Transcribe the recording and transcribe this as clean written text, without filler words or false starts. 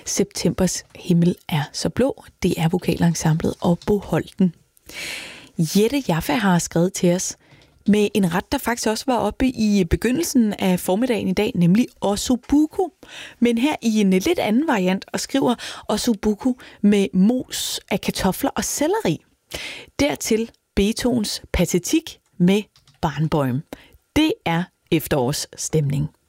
Septembers himmel er så blå. Det er vokalensemblet og Bo Holten. Jette Jaffa har skrevet til os med en ret, der faktisk også var oppe i begyndelsen af formiddagen i dag, nemlig ossobuco. Men her i en lidt anden variant, og skriver ossobuco med mos af kartofler og selleri. Dertil Beethovens Patetik med barnbøjem. Det er efterårsstemning.